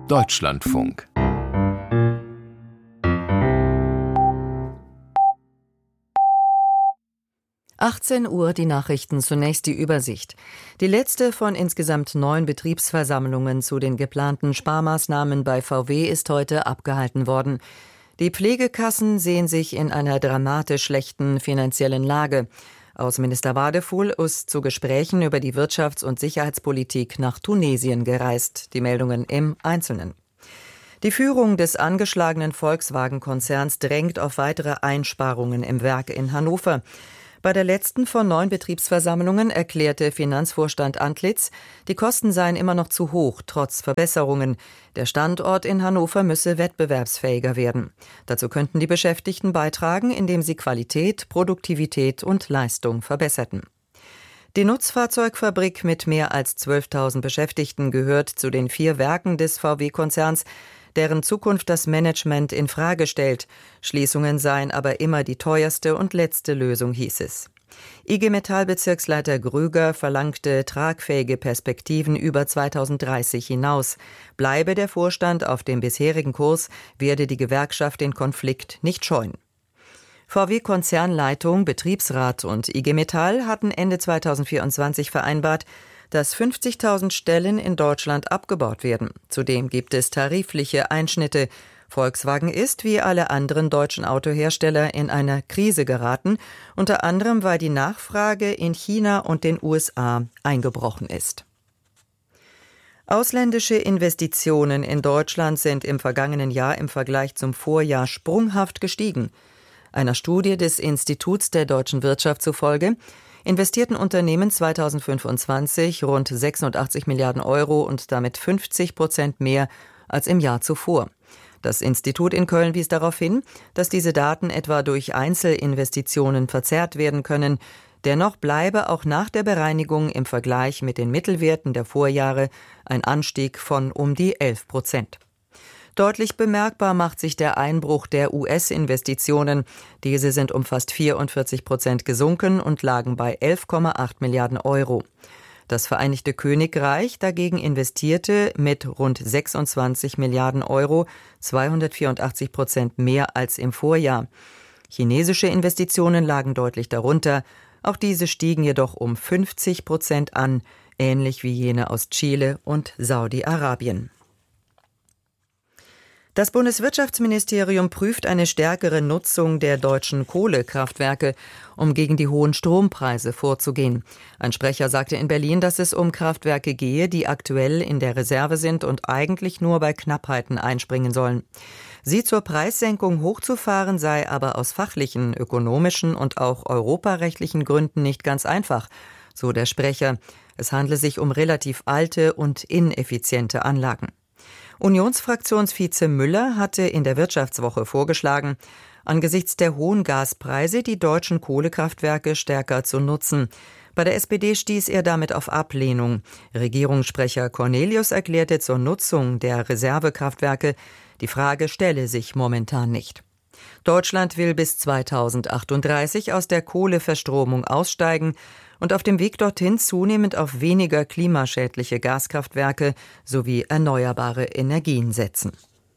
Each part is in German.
Deutschlandfunk. Uhr die Nachrichten, zunächst die Übersicht. Die letzte von insgesamt 9 Betriebsversammlungen zu den geplanten Sparmaßnahmen bei VW ist heute abgehalten worden. Die Pflegekassen sehen sich in einer dramatisch schlechten finanziellen Lage. Außenminister Wadefuhl ist zu Gesprächen über die Wirtschafts- und Sicherheitspolitik nach Tunesien gereist. Die Meldungen im Einzelnen. Die Führung des angeschlagenen Volkswagen-Konzerns drängt auf weitere Einsparungen im Werk in Hannover. Bei der letzten von 9 Betriebsversammlungen erklärte Finanzvorstand Antlitz, die Kosten seien immer noch zu hoch, trotz Verbesserungen. Der Standort in Hannover müsse wettbewerbsfähiger werden. Dazu könnten die Beschäftigten beitragen, indem sie Qualität, Produktivität und Leistung verbesserten. Die Nutzfahrzeugfabrik mit mehr als 12.000 Beschäftigten gehört zu den 4 Werken des VW-Konzerns, deren Zukunft das Management in Frage stellt. Schließungen seien aber immer die teuerste und letzte Lösung, hieß es. IG Metall-Bezirksleiter Grüger verlangte tragfähige Perspektiven über 2030 hinaus. Bleibe der Vorstand auf dem bisherigen Kurs, werde die Gewerkschaft den Konflikt nicht scheuen. VW-Konzernleitung, Betriebsrat und IG Metall hatten Ende 2024 vereinbart, dass 50.000 Stellen in Deutschland abgebaut werden. Zudem gibt es tarifliche Einschnitte. Volkswagen ist, wie alle anderen deutschen Autohersteller, in eine Krise geraten, unter anderem weil die Nachfrage in China und den USA eingebrochen ist. Ausländische Investitionen in Deutschland sind im vergangenen Jahr im Vergleich zum Vorjahr sprunghaft gestiegen. Einer Studie des Instituts der deutschen Wirtschaft zufolge investierten Unternehmen 2025 rund 86 Milliarden Euro und damit 50% mehr als im Jahr zuvor. Das Institut in Köln wies darauf hin, dass diese Daten etwa durch Einzelinvestitionen verzerrt werden können. Dennoch bleibe auch nach der Bereinigung im Vergleich mit den Mittelwerten der Vorjahre ein Anstieg von um die 11%. Deutlich bemerkbar macht sich der Einbruch der US-Investitionen. Diese sind um fast 44% gesunken und lagen bei 11,8 Milliarden Euro. Das Vereinigte Königreich dagegen investierte mit rund 26 Milliarden Euro, 284% mehr als im Vorjahr. Chinesische Investitionen lagen deutlich darunter. Auch diese stiegen jedoch um 50% an, ähnlich wie jene aus Chile und Saudi-Arabien. Das Bundeswirtschaftsministerium prüft eine stärkere Nutzung der deutschen Kohlekraftwerke, um gegen die hohen Strompreise vorzugehen. Ein Sprecher sagte in Berlin, dass es um Kraftwerke gehe, die aktuell in der Reserve sind und eigentlich nur bei Knappheiten einspringen sollen. Sie zur Preissenkung hochzufahren sei aber aus fachlichen, ökonomischen und auch europarechtlichen Gründen nicht ganz einfach, so der Sprecher. Es handle sich um relativ alte und ineffiziente Anlagen. Unionsfraktionsvize Müller hatte in der Wirtschaftswoche vorgeschlagen, angesichts der hohen Gaspreise die deutschen Kohlekraftwerke stärker zu nutzen. Bei der SPD stieß er damit auf Ablehnung. Regierungssprecher Cornelius erklärte zur Nutzung der Reservekraftwerke, die Frage stelle sich momentan nicht. Deutschland will bis 2038 aus der Kohleverstromung aussteigen und auf dem Weg dorthin zunehmend auf weniger klimaschädliche Gaskraftwerke sowie erneuerbare Energien setzen.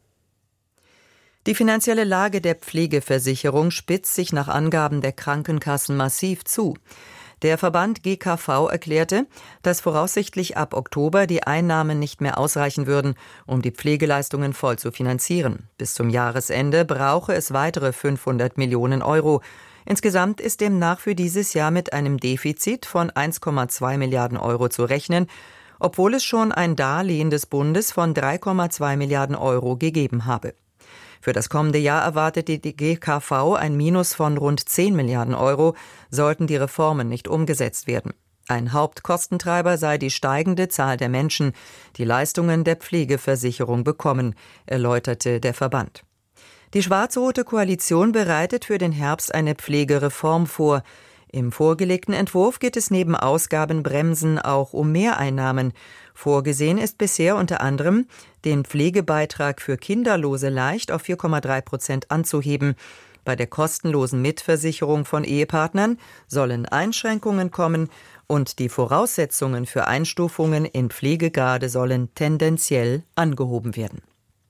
Die finanzielle Lage der Pflegeversicherung spitzt sich nach Angaben der Krankenkassen massiv zu. Der Verband GKV erklärte, dass voraussichtlich ab Oktober die Einnahmen nicht mehr ausreichen würden, um die Pflegeleistungen voll zu finanzieren. Bis zum Jahresende brauche es weitere 500 Millionen Euro. Insgesamt ist demnach für dieses Jahr mit einem Defizit von 1,2 Milliarden Euro zu rechnen, obwohl es schon ein Darlehen des Bundes von 3,2 Milliarden Euro gegeben habe. Für das kommende Jahr erwartet die GKV ein Minus von rund 10 Milliarden Euro, sollten die Reformen nicht umgesetzt werden. Ein Hauptkostentreiber sei die steigende Zahl der Menschen, die Leistungen der Pflegeversicherung bekommen, erläuterte der Verband. Die schwarz-rote Koalition bereitet für den Herbst eine Pflegereform vor. Im vorgelegten Entwurf geht es neben Ausgabenbremsen auch um Mehreinnahmen. Vorgesehen ist bisher unter anderem, den Pflegebeitrag für Kinderlose leicht auf 4,3% anzuheben. Bei der kostenlosen Mitversicherung von Ehepartnern sollen Einschränkungen kommen und die Voraussetzungen für Einstufungen in Pflegegrade sollen tendenziell angehoben werden.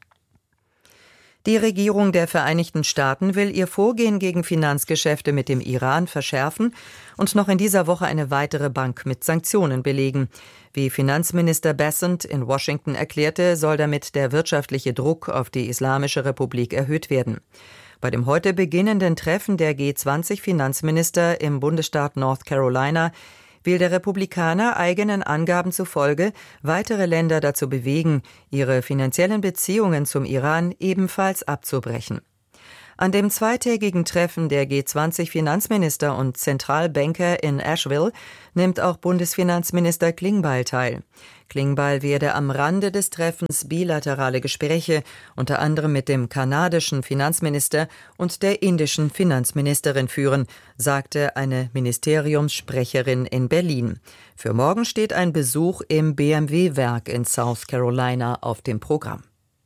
Die Regierung der Vereinigten Staaten will ihr Vorgehen gegen Finanzgeschäfte mit dem Iran verschärfen und noch in dieser Woche eine weitere Bank mit Sanktionen belegen. Wie Finanzminister Bessent in Washington erklärte, soll damit der wirtschaftliche Druck auf die Islamische Republik erhöht werden. Bei dem heute beginnenden Treffen der G20-Finanzminister im Bundesstaat North Carolina will der Republikaner eigenen Angaben zufolge weitere Länder dazu bewegen, ihre finanziellen Beziehungen zum Iran ebenfalls abzubrechen. An dem zweitägigen Treffen der G20-Finanzminister und Zentralbanker in Asheville nimmt auch Bundesfinanzminister Klingbeil teil. Klingbeil werde am Rande des Treffens bilaterale Gespräche, unter anderem mit dem kanadischen Finanzminister und der indischen Finanzministerin führen, sagte eine Ministeriumssprecherin in Berlin. Für morgen steht ein Besuch im BMW-Werk in South Carolina auf dem Programm.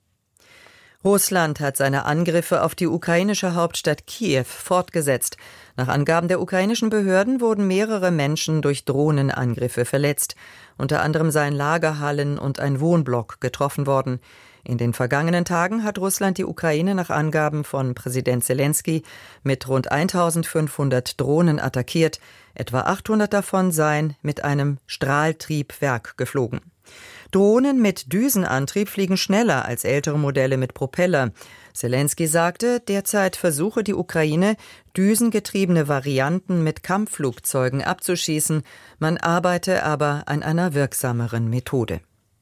Russland hat seine Angriffe auf die ukrainische Hauptstadt Kiew fortgesetzt. Nach Angaben der ukrainischen Behörden wurden mehrere Menschen durch Drohnenangriffe verletzt. Unter anderem seien Lagerhallen und ein Wohnblock getroffen worden. In den vergangenen Tagen hat Russland die Ukraine nach Angaben von Präsident Selenskyj mit rund 1500 Drohnen attackiert. Etwa 800 davon seien mit einem Strahltriebwerk geflogen. Drohnen mit Düsenantrieb fliegen schneller als ältere Modelle mit Propeller. Selenskyj sagte, derzeit versuche die Ukraine, düsengetriebene Varianten mit Kampfflugzeugen abzuschießen. Man arbeite aber an einer wirksameren Methode.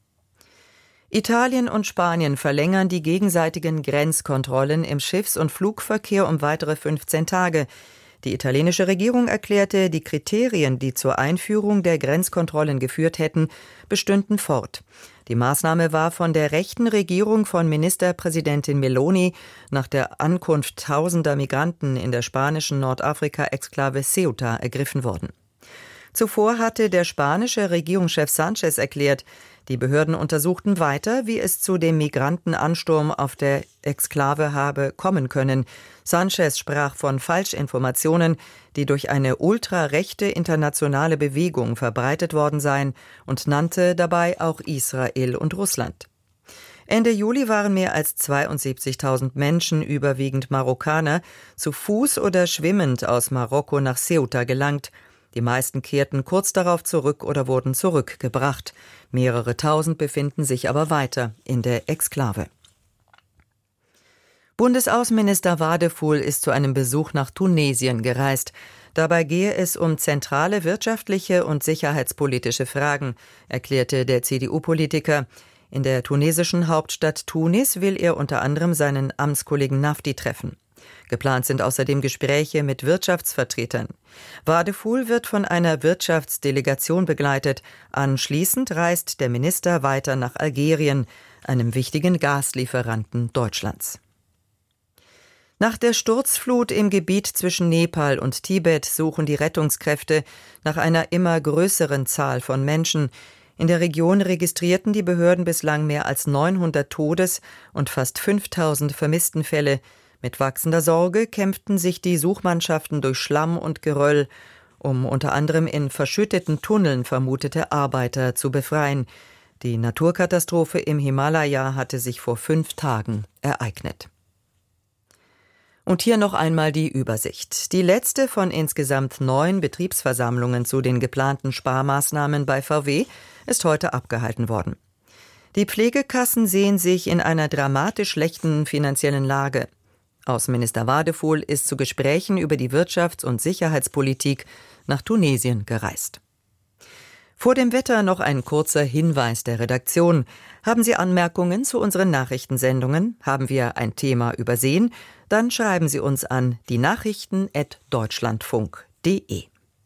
Italien und Spanien verlängern die gegenseitigen Grenzkontrollen im Schiffs- und Flugverkehr um weitere 15 Tage. Die italienische Regierung erklärte, die Kriterien, die zur Einführung der Grenzkontrollen geführt hätten, bestünden fort. Die Maßnahme war von der rechten Regierung von Ministerpräsidentin Meloni nach der Ankunft tausender Migranten in der spanischen Nordafrika-Exklave Ceuta ergriffen worden. Zuvor hatte der spanische Regierungschef Sánchez erklärt, die Behörden untersuchten weiter, wie es zu dem Migrantenansturm auf der Exklave habe kommen können. Sánchez sprach von Falschinformationen, die durch eine ultrarechte internationale Bewegung verbreitet worden seien und nannte dabei auch Israel und Russland. Ende Juli waren mehr als 72.000 Menschen, überwiegend Marokkaner, zu Fuß oder schwimmend aus Marokko nach Ceuta gelangt. Die meisten kehrten kurz darauf zurück oder wurden zurückgebracht. Mehrere tausend befinden sich aber weiter in der Exklave. Bundesaußenminister Wadefuhl ist zu einem Besuch nach Tunesien gereist. Dabei gehe es um zentrale wirtschaftliche und sicherheitspolitische Fragen, erklärte der CDU-Politiker. In der tunesischen Hauptstadt Tunis will er unter anderem seinen Amtskollegen Nafti treffen. Geplant sind außerdem Gespräche mit Wirtschaftsvertretern. Wadefuhl wird von einer Wirtschaftsdelegation begleitet. Anschließend reist der Minister weiter nach Algerien, einem wichtigen Gaslieferanten Deutschlands. Nach der Sturzflut im Gebiet zwischen Nepal und Tibet suchen die Rettungskräfte nach einer immer größeren Zahl von Menschen. In der Region registrierten die Behörden bislang mehr als 900 Todes- und fast 5000 Vermisstenfälle. Mit wachsender Sorge kämpften sich die Suchmannschaften durch Schlamm und Geröll, um unter anderem in verschütteten Tunneln vermutete Arbeiter zu befreien. Die Naturkatastrophe im Himalaya hatte sich vor 5 Tagen ereignet. Und hier noch einmal die Übersicht. Die letzte von insgesamt 9 Betriebsversammlungen zu den geplanten Sparmaßnahmen bei VW ist heute abgehalten worden. Die Pflegekassen sehen sich in einer dramatisch schlechten finanziellen Lage. Außenminister Wadefuhl ist zu Gesprächen über die Wirtschafts- und Sicherheitspolitik nach Tunesien gereist. Vor dem Wetter noch ein kurzer Hinweis der Redaktion. Haben Sie Anmerkungen zu unseren Nachrichtensendungen? Haben wir ein Thema übersehen? Dann schreiben Sie uns an dienachrichten@deutschlandfunk.de.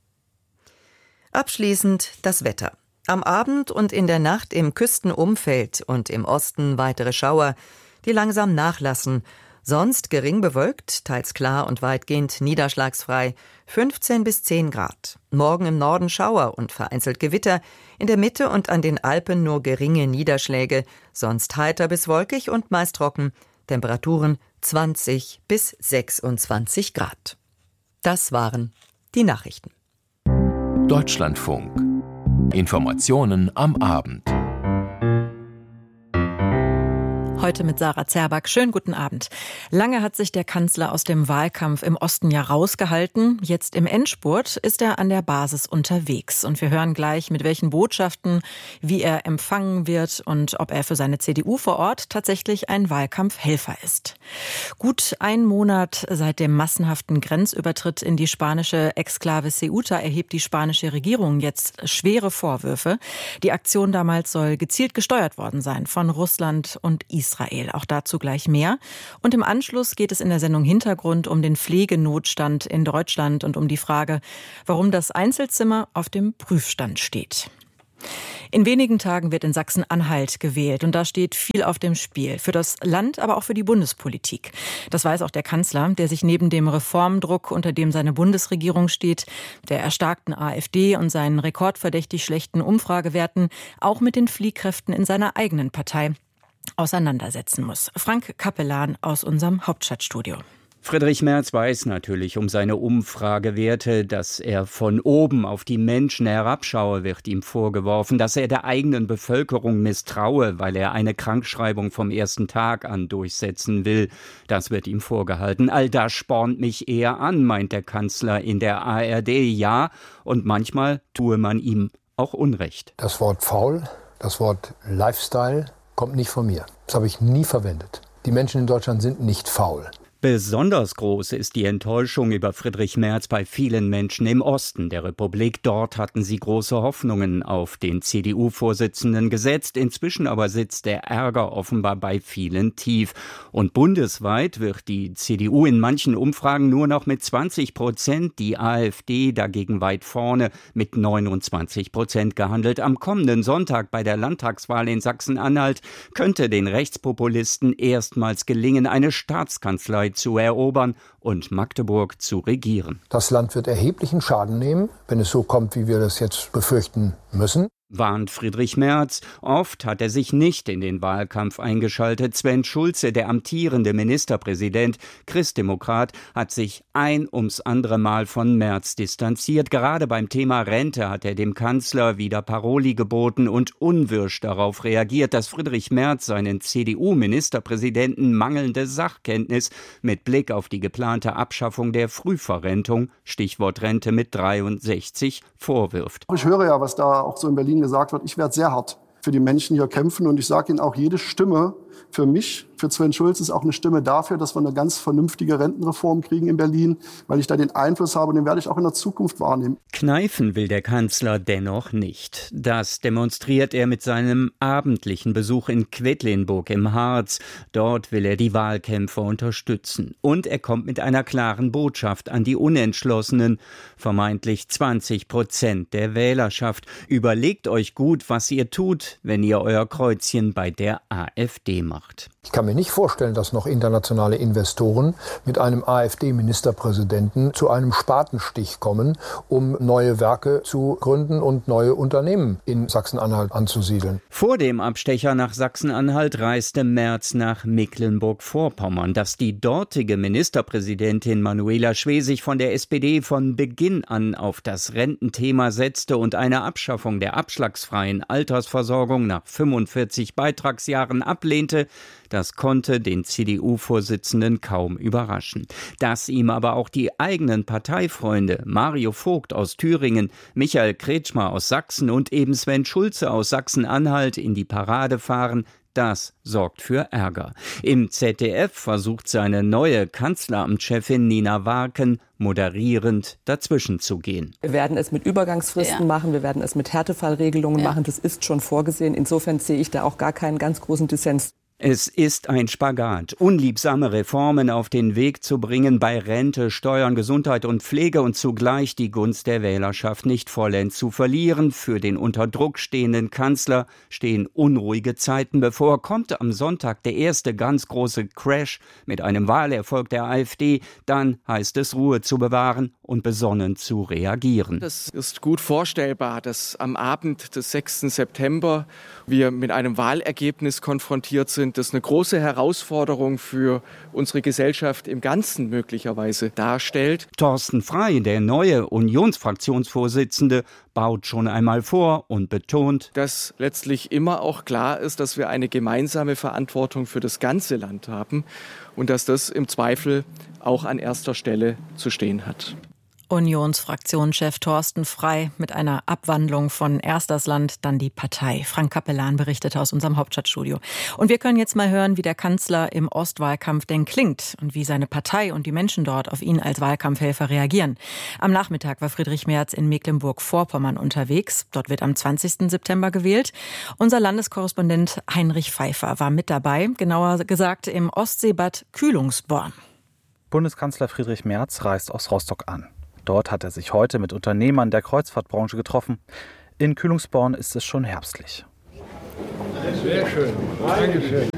Abschließend das Wetter. Am Abend und in der Nacht im Küstenumfeld und im Osten weitere Schauer, die langsam nachlassen. Sonst gering bewölkt, teils klar und weitgehend niederschlagsfrei, 15 bis 10 Grad. Morgen im Norden Schauer und vereinzelt Gewitter, in der Mitte und an den Alpen nur geringe Niederschläge, sonst heiter bis wolkig und meist trocken, Temperaturen 20 bis 26 Grad. Das waren die Nachrichten. Deutschlandfunk. Informationen am Abend. Heute mit Sarah Zerback. Schönen guten Abend. Lange hat sich der Kanzler aus dem Wahlkampf im Osten ja rausgehalten. Jetzt im Endspurt ist er an der Basis unterwegs. Und wir hören gleich, mit welchen Botschaften, wie er empfangen wird und ob er für seine CDU vor Ort tatsächlich ein Wahlkampfhelfer ist. Gut ein Monat seit dem massenhaften Grenzübertritt in die spanische Exklave Ceuta erhebt die spanische Regierung jetzt schwere Vorwürfe. Die Aktion damals soll gezielt gesteuert worden sein von Russland und Israel. Auch dazu gleich mehr. Und im Anschluss geht es in der Sendung Hintergrund um den Pflegenotstand in Deutschland und um die Frage, warum das Einzelzimmer auf dem Prüfstand steht. In wenigen Tagen wird in Sachsen-Anhalt gewählt und da steht viel auf dem Spiel. Für das Land, aber auch für die Bundespolitik. Das weiß auch der Kanzler, der sich neben dem Reformdruck, unter dem seine Bundesregierung steht, der erstarkten AfD und seinen rekordverdächtig schlechten Umfragewerten auch mit den Fliehkräften in seiner eigenen Partei auseinandersetzen muss. Frank Kapellan aus unserem Hauptstadtstudio. Friedrich Merz weiß natürlich um seine Umfragewerte, dass er von oben auf die Menschen herabschaue, wird ihm vorgeworfen, dass er der eigenen Bevölkerung misstraue, weil er eine Krankschreibung vom ersten Tag an durchsetzen will. Das wird ihm vorgehalten. All das spornt mich eher an, meint der Kanzler in der ARD. Ja, und manchmal tue man ihm auch Unrecht. Das Wort faul, das Wort Lifestyle kommt nicht von mir. Das habe ich nie verwendet. Die Menschen in Deutschland sind nicht faul. Besonders groß ist die Enttäuschung über Friedrich Merz bei vielen Menschen im Osten der Republik. Dort hatten sie große Hoffnungen auf den CDU-Vorsitzenden gesetzt. Inzwischen aber sitzt der Ärger offenbar bei vielen tief. Und bundesweit wird die CDU in manchen Umfragen nur noch mit 20%, die AfD dagegen weit vorne mit 29% gehandelt. Am kommenden Sonntag bei der Landtagswahl in Sachsen-Anhalt könnte den Rechtspopulisten erstmals gelingen, eine Staatskanzlei zu erobern und Magdeburg zu regieren. Das Land wird erheblichen Schaden nehmen, wenn es so kommt, wie wir das jetzt befürchten müssen. Warnt Friedrich Merz. Oft hat er sich nicht in den Wahlkampf eingeschaltet. Sven Schulze, der amtierende Ministerpräsident, Christdemokrat, hat sich ein ums andere Mal von Merz distanziert. Gerade beim Thema Rente hat er dem Kanzler wieder Paroli geboten und unwirsch darauf reagiert, dass Friedrich Merz seinen CDU-Ministerpräsidenten mangelnde Sachkenntnis mit Blick auf die geplante Abschaffung der Frühverrentung, Stichwort Rente mit 63, vorwirft. Ich höre ja, was da auch so in Berlin gesagt wird, ich werde sehr hart für die Menschen hier kämpfen und ich sage Ihnen auch, jede Stimme für mich, für Sven Schulz ist auch eine Stimme dafür, dass wir eine ganz vernünftige Rentenreform kriegen in Berlin, weil ich da den Einfluss habe und den werde ich auch in der Zukunft wahrnehmen. Kneifen will der Kanzler dennoch nicht. Das demonstriert er mit seinem abendlichen Besuch in Quedlinburg im Harz. Dort will er die Wahlkämpfer unterstützen. Und er kommt mit einer klaren Botschaft an die Unentschlossenen, vermeintlich 20% der Wählerschaft. Überlegt euch gut, was ihr tut, wenn ihr euer Kreuzchen bei der AfD macht. Ich kann mir nicht vorstellen, dass noch internationale Investoren mit einem AfD-Ministerpräsidenten zu einem Spatenstich kommen, um neue Werke zu gründen und neue Unternehmen in Sachsen-Anhalt anzusiedeln. Vor dem Abstecher nach Sachsen-Anhalt reiste Merz nach Mecklenburg-Vorpommern. Dass die dortige Ministerpräsidentin Manuela Schwesig von der SPD von Beginn an auf das Rententhema setzte und eine Abschaffung der abschlagsfreien Altersversorgung nach 45 Beitragsjahren ablehnte, das konnte den CDU-Vorsitzenden kaum überraschen. Dass ihm aber auch die eigenen Parteifreunde Mario Vogt aus Thüringen, Michael Kretschmer aus Sachsen und eben Sven Schulze aus Sachsen-Anhalt in die Parade fahren, das sorgt für Ärger. Im ZDF versucht seine neue Kanzleramtschefin Nina Warken moderierend dazwischen zu gehen. Wir werden es mit Übergangsfristen machen, wir werden es mit Härtefallregelungen machen, das ist schon vorgesehen. Insofern sehe ich da auch gar keinen ganz großen Dissens. Es ist ein Spagat, unliebsame Reformen auf den Weg zu bringen bei Rente, Steuern, Gesundheit und Pflege und zugleich die Gunst der Wählerschaft nicht vollends zu verlieren. Für den unter Druck stehenden Kanzler stehen unruhige Zeiten bevor. Kommt am Sonntag der erste ganz große Crash mit einem Wahlerfolg der AfD, dann heißt es Ruhe zu bewahren und besonnen zu reagieren. Es ist gut vorstellbar, dass am Abend des 6. September wir mit einem Wahlergebnis konfrontiert sind, sind, das eine große Herausforderung für unsere Gesellschaft im Ganzen möglicherweise darstellt. Thorsten Frey, der neue Unionsfraktionsvorsitzende, baut schon einmal vor und betont, dass letztlich immer auch klar ist, dass wir eine gemeinsame Verantwortung für das ganze Land haben und dass das im Zweifel auch an erster Stelle zu stehen hat. Unionsfraktionschef Thorsten Frey mit einer Abwandlung von erst das Land, dann die Partei. Frank Capellan berichtete aus unserem Hauptstadtstudio. Und wir können jetzt mal hören, wie der Kanzler im Ostwahlkampf denn klingt und wie seine Partei und die Menschen dort auf ihn als Wahlkampfhelfer reagieren. Am Nachmittag war Friedrich Merz in Mecklenburg-Vorpommern unterwegs. Dort wird am 20. September gewählt. Unser Landeskorrespondent Heinrich Pfeiffer war mit dabei, genauer gesagt im Ostseebad Kühlungsborn. Bundeskanzler Friedrich Merz reist aus Rostock an. Dort hat er sich heute mit Unternehmern der Kreuzfahrtbranche getroffen. In Kühlungsborn ist es schon herbstlich. Sehr schön. Dankeschön.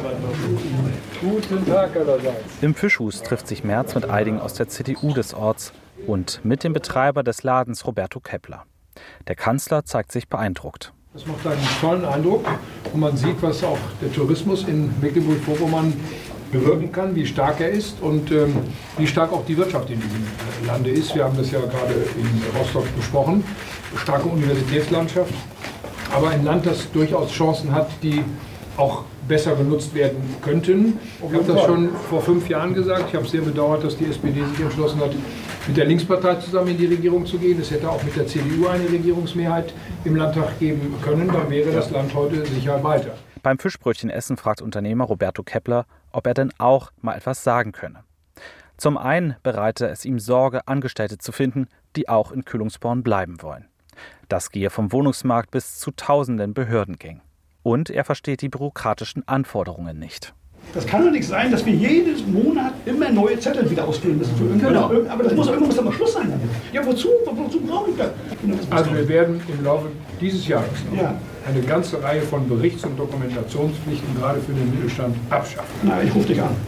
Guten Tag allerseits. Im Fischhus trifft sich Merz mit einigen aus der CDU des Orts und mit dem Betreiber des Ladens Roberto Kepler. Der Kanzler zeigt sich beeindruckt. Das macht einen tollen Eindruck und man sieht, was auch der Tourismus in Mecklenburg-Vorpommern bewirken kann, wie stark er ist und wie stark auch die Wirtschaft in diesem Lande ist. Wir haben das ja gerade in Rostock besprochen. Starke Universitätslandschaft, aber ein Land, das durchaus Chancen hat, die auch besser genutzt werden könnten. Ich habe das schon vor 5 Jahren gesagt. Ich habe sehr bedauert, dass die SPD sich entschlossen hat, mit der Linkspartei zusammen in die Regierung zu gehen. Es hätte auch mit der CDU eine Regierungsmehrheit im Landtag geben können. Dann wäre das Land heute sicher weiter. Beim Fischbrötchenessen fragt Unternehmer Roberto Kepler, ob er denn auch mal etwas sagen könne. Zum einen bereite es ihm Sorge, Angestellte zu finden, die auch in Kühlungsborn bleiben wollen. Das gehe vom Wohnungsmarkt bis zu tausenden Behördengängen. Und er versteht die bürokratischen Anforderungen nicht. Das kann doch nicht sein, dass wir jeden Monat immer neue Zettel wieder ausfüllen müssen. Aber das muss irgendwann mal Schluss sein damit. Ja, wozu brauche ich das? Also wir werden im Laufe dieses Jahres eine ganze Reihe von Berichts- und Dokumentationspflichten gerade für den Mittelstand abschaffen. Na, ich rufe dich an.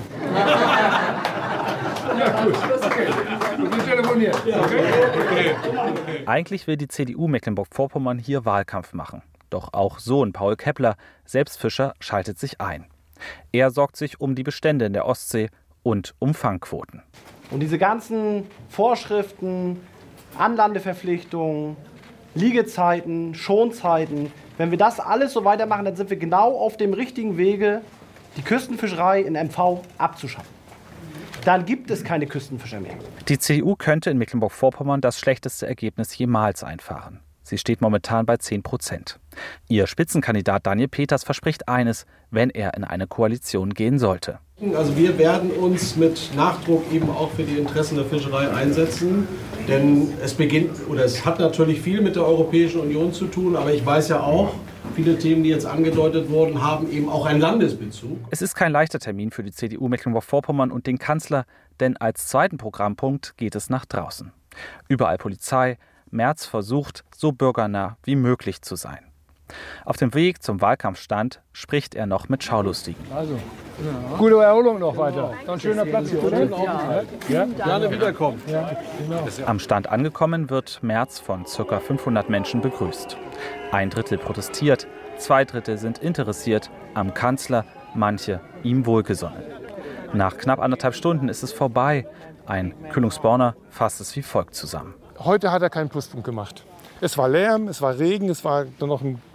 Ja, gut. Okay. Wir telefonieren. Okay. Eigentlich will die CDU Mecklenburg-Vorpommern hier Wahlkampf machen. Doch auch Sohn Paul Kepler, selbst Fischer, schaltet sich ein. Er sorgt sich um die Bestände in der Ostsee und um Fangquoten. Und diese ganzen Vorschriften, Anlandeverpflichtungen, Liegezeiten, Schonzeiten, wenn wir das alles so weitermachen, dann sind wir genau auf dem richtigen Wege, die Küstenfischerei in MV abzuschaffen. Dann gibt es keine Küstenfischer mehr. Die CDU könnte in Mecklenburg-Vorpommern das schlechteste Ergebnis jemals einfahren. Sie steht momentan bei 10%. Ihr Spitzenkandidat Daniel Peters verspricht eines, wenn er in eine Koalition gehen sollte. Also wir werden uns mit Nachdruck eben auch für die Interessen der Fischerei einsetzen. Denn es hat natürlich viel mit der Europäischen Union zu tun, aber ich weiß ja auch, viele Themen, die jetzt angedeutet wurden, haben eben auch einen Landesbezug. Es ist kein leichter Termin für die CDU Mecklenburg-Vorpommern und den Kanzler, denn als zweiten Programmpunkt geht es nach draußen. Überall Polizei. Merz versucht, so bürgernah wie möglich zu sein. Auf dem Weg zum Wahlkampfstand spricht er noch mit Schaulustigen. Also, gute Erholung noch weiter. Ein schöner Platz hier, oder? Ja. Gerne wiederkommen. Ja, genau. Am Stand angekommen wird Merz von ca. 500 Menschen begrüßt. 1/3 protestiert, 2/3 sind interessiert am Kanzler, manche ihm wohlgesonnen. Nach knapp 1,5 Stunden ist es vorbei. Ein Kühlungsborner fasst es wie folgt zusammen. Heute hat er keinen Pluspunkt gemacht. Es war Lärm, es war Regen, es war dann noch ein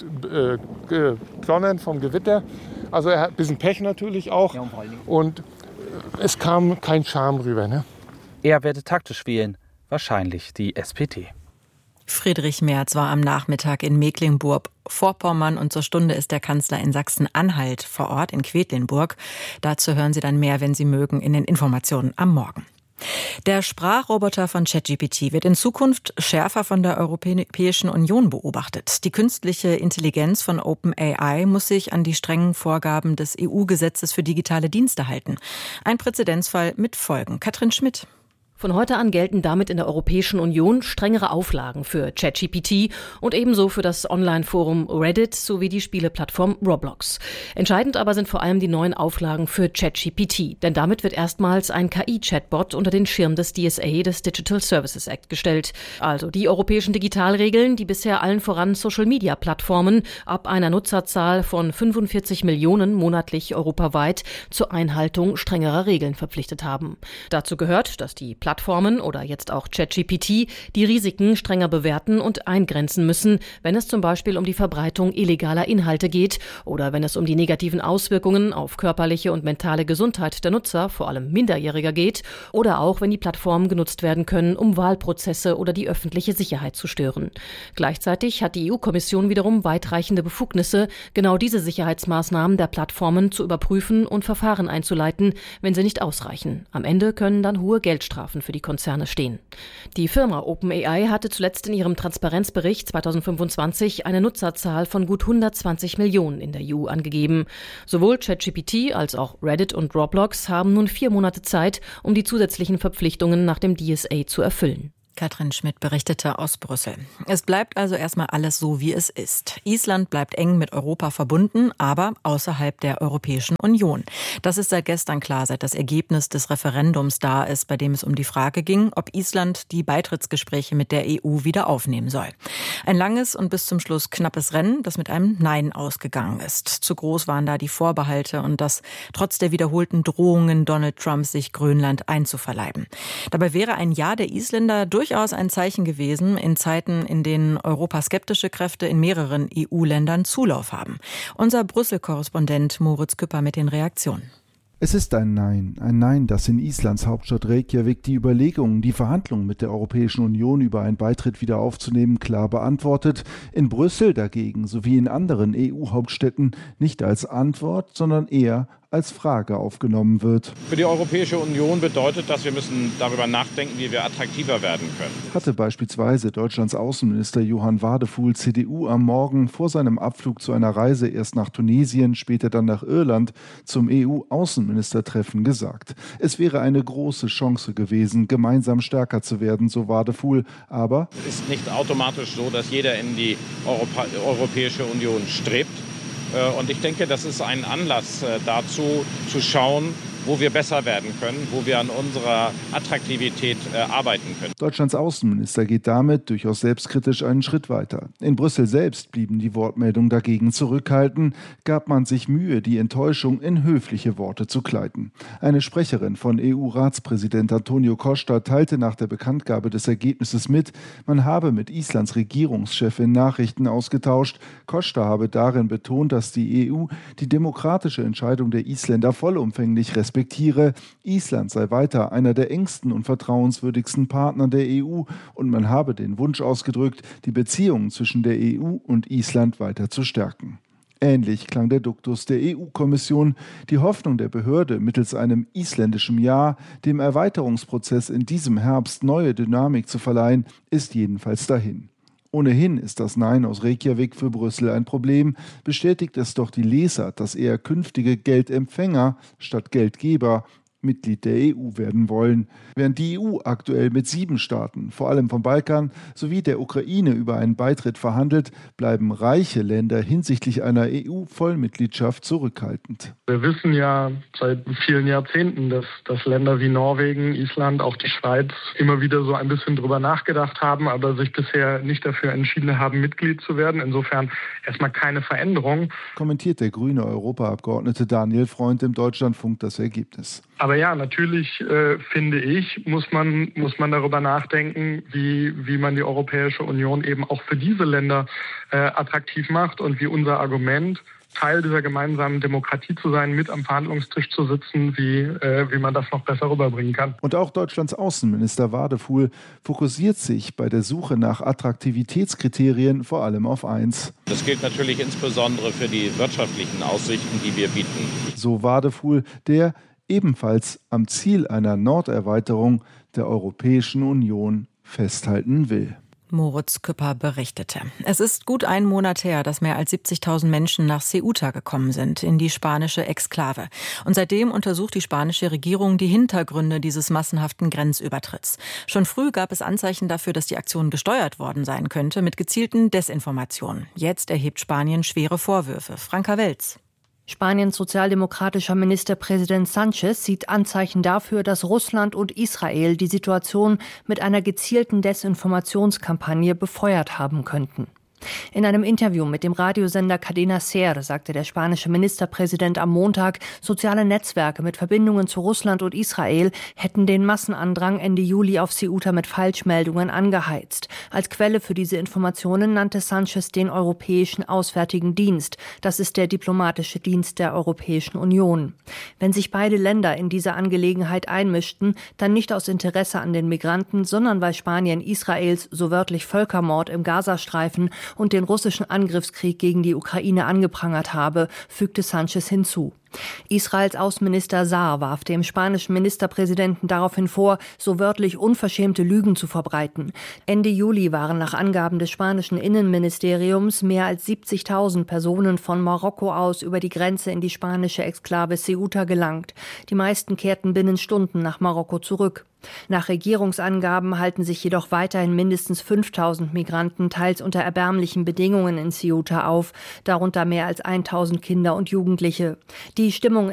Donnern vom Gewitter. Also er hat ein bisschen Pech natürlich auch. Und es kam kein Charme rüber. Ne? Er werde taktisch wählen, wahrscheinlich die SPD. Friedrich Merz war am Nachmittag in Mecklenburg-Vorpommern und zur Stunde ist der Kanzler in Sachsen-Anhalt vor Ort in Quedlinburg. Dazu hören Sie dann mehr, wenn Sie mögen, in den Informationen am Morgen. Der Sprachroboter von ChatGPT wird in Zukunft schärfer von der Europäischen Union beobachtet. Die künstliche Intelligenz von OpenAI muss sich an die strengen Vorgaben des EU-Gesetzes für digitale Dienste halten. Ein Präzedenzfall mit Folgen. Katrin Schmidt. Von heute an gelten damit in der Europäischen Union strengere Auflagen für ChatGPT und ebenso für das Online-Forum Reddit sowie die Spieleplattform Roblox. Entscheidend aber sind vor allem die neuen Auflagen für ChatGPT, denn damit wird erstmals ein KI-Chatbot unter den Schirm des DSA, des Digital Services Act, gestellt. Also die europäischen Digitalregeln, die bisher allen voran Social-Media-Plattformen ab einer Nutzerzahl von 45 Millionen monatlich europaweit zur Einhaltung strengerer Regeln verpflichtet haben. Dazu gehört, dass die Plattformen oder jetzt auch ChatGPT die Risiken strenger bewerten und eingrenzen müssen, wenn es zum Beispiel um die Verbreitung illegaler Inhalte geht oder wenn es um die negativen Auswirkungen auf körperliche und mentale Gesundheit der Nutzer, vor allem Minderjähriger, geht oder auch wenn die Plattformen genutzt werden können, um Wahlprozesse oder die öffentliche Sicherheit zu stören. Gleichzeitig hat die EU-Kommission wiederum weitreichende Befugnisse, genau diese Sicherheitsmaßnahmen der Plattformen zu überprüfen und Verfahren einzuleiten, wenn sie nicht ausreichen. Am Ende können dann hohe Geldstrafen für die Konzerne stehen. Die Firma OpenAI hatte zuletzt in ihrem Transparenzbericht 2025 eine Nutzerzahl von gut 120 Millionen in der EU angegeben. Sowohl ChatGPT als auch Reddit und Roblox haben nun 4 Monate Zeit, um die zusätzlichen Verpflichtungen nach dem DSA zu erfüllen. Katrin Schmidt berichtete aus Brüssel. Es bleibt also erstmal alles so, wie es ist. Island bleibt eng mit Europa verbunden, aber außerhalb der Europäischen Union. Das ist seit gestern klar, seit das Ergebnis des Referendums da ist, bei dem es um die Frage ging, ob Island die Beitrittsgespräche mit der EU wieder aufnehmen soll. Ein langes und bis zum Schluss knappes Rennen, das mit einem Nein ausgegangen ist. Zu groß waren da die Vorbehalte und das trotz der wiederholten Drohungen Donald Trumps, sich Grönland einzuverleiben. Dabei wäre ein Ja der Isländer durchaus ein Zeichen gewesen in Zeiten, in denen europaskeptische Kräfte in mehreren EU-Ländern Zulauf haben. Unser Brüssel-Korrespondent Moritz Küpper mit den Reaktionen. Es ist ein Nein, das in Islands Hauptstadt Reykjavik die Überlegungen, die Verhandlungen mit der Europäischen Union über einen Beitritt wieder aufzunehmen, klar beantwortet. In Brüssel dagegen sowie in anderen EU-Hauptstädten nicht als Antwort, sondern eher als Frage aufgenommen wird. Für die Europäische Union bedeutet das, wir müssen darüber nachdenken, wie wir attraktiver werden können. Hatte beispielsweise Deutschlands Außenminister Johann Wadefuhl, CDU, am Morgen vor seinem Abflug zu einer Reise erst nach Tunesien, später dann nach Irland zum EU-Außenministertreffen gesagt. Es wäre eine große Chance gewesen, gemeinsam stärker zu werden, so Wadefuhl. Aber es ist nicht automatisch so, dass jeder in die Europäische Union strebt. Und ich denke, das ist ein Anlass dazu, zu schauen, wo wir besser werden können, wo wir an unserer Attraktivität arbeiten können. Deutschlands Außenminister geht damit durchaus selbstkritisch einen Schritt weiter. In Brüssel selbst blieben die Wortmeldungen dagegen zurückhaltend, gab man sich Mühe, die Enttäuschung in höfliche Worte zu kleiden. Eine Sprecherin von EU-Ratspräsident Antonio Costa teilte nach der Bekanntgabe des Ergebnisses mit, man habe mit Islands Regierungschefin Nachrichten ausgetauscht. Costa habe darin betont, dass die EU die demokratische Entscheidung der Isländer vollumfänglich respektiere. Island sei weiter einer der engsten und vertrauenswürdigsten Partner der EU und man habe den Wunsch ausgedrückt, die Beziehungen zwischen der EU und Island weiter zu stärken. Ähnlich klang der Duktus der EU-Kommission. Die Hoffnung der Behörde, mittels einem isländischen Ja dem Erweiterungsprozess in diesem Herbst neue Dynamik zu verleihen, ist jedenfalls dahin. Ohnehin ist das Nein aus Reykjavik für Brüssel ein Problem, bestätigt es doch die Lesart, dass eher künftige Geldempfänger statt Geldgeber Mitglied der EU werden wollen. Während die EU aktuell mit 7 Staaten, vor allem vom Balkan, sowie der Ukraine über einen Beitritt verhandelt, bleiben reiche Länder hinsichtlich einer EU-Vollmitgliedschaft zurückhaltend. Wir wissen ja seit vielen Jahrzehnten, dass Länder wie Norwegen, Island, auch die Schweiz immer wieder so ein bisschen drüber nachgedacht haben, aber sich bisher nicht dafür entschieden haben, Mitglied zu werden. Insofern erstmal keine Veränderung. Kommentiert der grüne Europaabgeordnete Daniel Freund im Deutschlandfunk das Ergebnis. Aber ja, natürlich finde ich, muss man darüber nachdenken, wie man die Europäische Union eben auch für diese Länder attraktiv macht und wie unser Argument, Teil dieser gemeinsamen Demokratie zu sein, mit am Verhandlungstisch zu sitzen, wie man das noch besser rüberbringen kann. Und auch Deutschlands Außenminister Wadefuhl fokussiert sich bei der Suche nach Attraktivitätskriterien vor allem auf eins. Das gilt natürlich insbesondere für die wirtschaftlichen Aussichten, die wir bieten. So Wadefuhl, der ebenfalls am Ziel einer Norderweiterung der Europäischen Union festhalten will. Moritz Küpper berichtete. Es ist gut einen Monat her, dass mehr als 70.000 Menschen nach Ceuta gekommen sind, in die spanische Exklave. Und seitdem untersucht die spanische Regierung die Hintergründe dieses massenhaften Grenzübertritts. Schon früh gab es Anzeichen dafür, dass die Aktion gesteuert worden sein könnte, mit gezielten Desinformationen. Jetzt erhebt Spanien schwere Vorwürfe. Franka Welz. Spaniens sozialdemokratischer Ministerpräsident Sánchez sieht Anzeichen dafür, dass Russland und Israel die Situation mit einer gezielten Desinformationskampagne befeuert haben könnten. In einem Interview mit dem Radiosender Cadena SER sagte der spanische Ministerpräsident am Montag, soziale Netzwerke mit Verbindungen zu Russland und Israel hätten den Massenandrang Ende Juli auf Ceuta mit Falschmeldungen angeheizt. Als Quelle für diese Informationen nannte Sánchez den Europäischen Auswärtigen Dienst. Das ist der diplomatische Dienst der Europäischen Union. Wenn sich beide Länder in diese Angelegenheit einmischten, dann nicht aus Interesse an den Migranten, sondern weil Spanien Israels so wörtlich Völkermord im Gazastreifen und den russischen Angriffskrieg gegen die Ukraine angeprangert habe, fügte Sánchez hinzu. Israels Außenminister Saar warf dem spanischen Ministerpräsidenten daraufhin vor, so wörtlich unverschämte Lügen zu verbreiten. Ende Juli waren nach Angaben des spanischen Innenministeriums mehr als 70.000 Personen von Marokko aus über die Grenze in die spanische Exklave Ceuta gelangt. Die meisten kehrten binnen Stunden nach Marokko zurück. Nach Regierungsangaben halten sich jedoch weiterhin mindestens 5.000 Migranten teils unter erbärmlichen Bedingungen in Ceuta auf, darunter mehr als 1.000 Kinder und Jugendliche. Die Stimmung